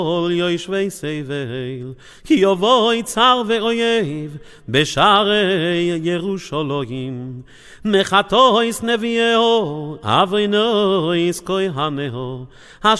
כל יושבי סבל, כי יבוא צר ואויב בשערי ירושלים. מחתויס נביאו, אבינויס כהנהו,